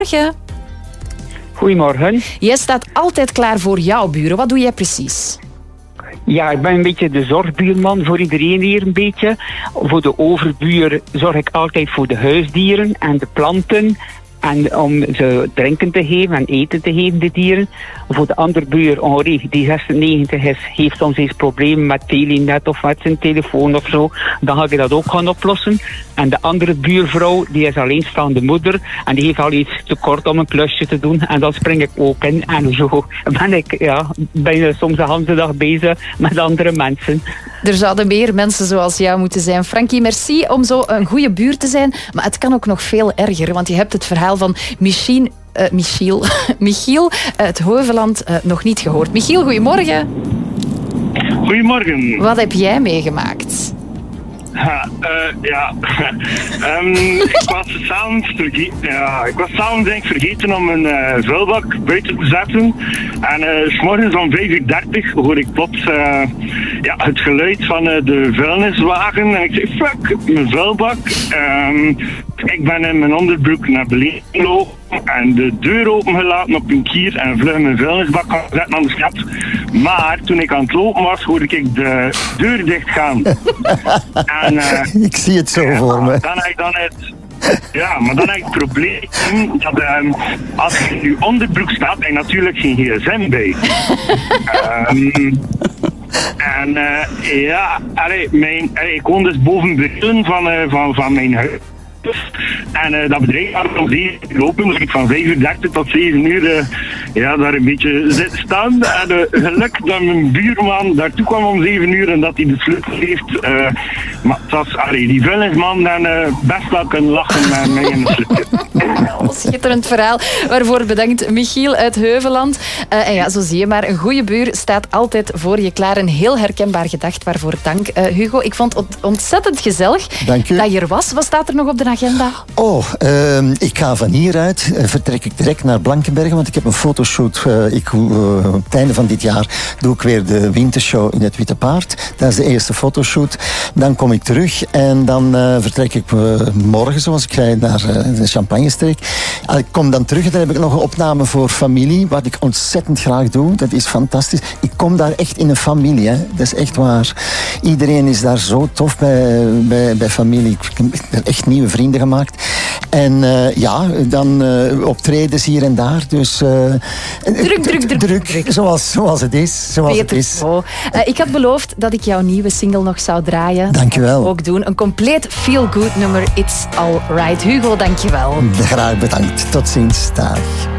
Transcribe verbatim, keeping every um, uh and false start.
goedemorgen. Goedemorgen. Jij staat altijd klaar voor jouw buren. Wat doe jij precies? Ja, ik ben een beetje de zorgbuurman voor iedereen hier een beetje. Voor de overbuur zorg ik altijd voor de huisdieren en de planten. En om ze drinken te geven en eten te geven, de dieren. Voor de andere buur, Henri, die zesennegentig is, heeft soms eens problemen met telenet of met zijn telefoon of zo. Dan ga ik dat ook gaan oplossen. En de andere buurvrouw, die is alleenstaande moeder. En die heeft al iets tekort om een klusje te doen. En dan spring ik ook in. En zo ben ik ja, bijna soms de hele dag bezig met andere mensen. Er zouden meer mensen zoals jou moeten zijn. Frankie, merci om zo een goede buur te zijn. Maar het kan ook nog veel erger. Want je hebt het verhaal van Michiel, uh, Michiel, Michiel uit Heuveland uh, nog niet gehoord. Michiel, goedemorgen. Goedemorgen. Wat heb jij meegemaakt? Ha, uh, ja, um, ik was s'avonds verge- ja, ik was s'avonds denk ik vergeten om een uh, vuilbak buiten te zetten. En uh, 's morgens om vijf uur dertig hoor ik plots uh, ja, het geluid van uh, de vuilniswagen. En ik zeg, fuck, mijn vuilbak. Um, ik ben in mijn onderbroek naar beneden gelopen en de deur opengelaten op een kier en vlug mijn vuilnisbak gaan zetten aan de stap. Maar toen ik aan het lopen was, hoorde ik de deur dicht gaan. En, uh, ik zie het zo ja, voor me. Dan heb ik dan het, ja, maar dan heb ik het probleem dat um, als je in je onderbroek staat, heb je natuurlijk geen gsm bij. um, en uh, ja, allee, mijn, allee, ik woon dus boven Britten van, uh, van, van mijn huis. En uh, dat bedrijf had om zeven uur open, dus ik van vijf uur dertig tot zeven uur uh, ja, daar een beetje zit staan. En uh, geluk dat mijn buurman daartoe kwam om zeven uur en dat hij de sleutel heeft. Uh, maar het was, allee, die vuilnisman dan uh, best wel kunnen lachen met mij in de sleutel. Oh, schitterend verhaal. Waarvoor bedankt Michiel uit Heuveland. Uh, en ja, zo zie je maar. Een goede buur staat altijd voor je klaar. Een heel herkenbaar gedacht, waarvoor dank. Uh, Hugo, ik vond het ontzettend gezellig Dank u. dat je er was. Wat staat er nog op de agenda? Oh, uh, ik ga van hieruit, uh, vertrek ik direct naar Blankenbergen, want ik heb een fotoshoot. Uh, ik, uh, op het einde van dit jaar doe ik weer de wintershow in het Witte Paard. Dat is de eerste fotoshoot. Dan kom ik terug en dan uh, vertrek ik uh, morgen, zoals ik zei, naar uh, de Champagnestreek. Uh, ik kom dan terug en dan heb ik nog een opname voor familie, wat ik ontzettend graag doe. Dat is fantastisch. Ik kom daar echt in een familie, hè. Dat is echt waar. Iedereen is daar zo tof bij, bij, bij familie. Ik heb echt nieuwe vrienden gemaakt. En uh, ja, dan uh, optredens hier en daar. Dus, uh, druk, druk, druk, druk. druk. Zoals, zoals het is. Zoals Peter, het is. oh. uh, ik had beloofd dat ik jouw nieuwe single nog zou draaien. Dank je wel. Ook doen. Een compleet feel-good nummer. It's All Right. Hugo, dank je wel. Graag bedankt. Tot ziens. Dag.